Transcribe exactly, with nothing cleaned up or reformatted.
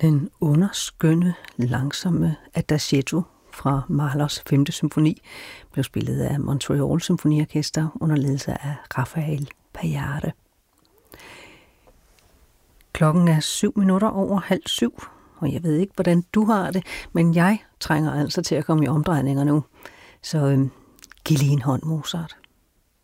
Den underskønne, langsomme Adagietto fra Mahlers femte symfoni blev spillet af Montreal Symfoniorkester under ledelse af Rafael Pallare. Klokken er syv minutter over halv syv, og jeg ved ikke, hvordan du har det, men jeg trænger altså til at komme i omdrejninger nu. Så øh, giv lige en hånd, Mozart.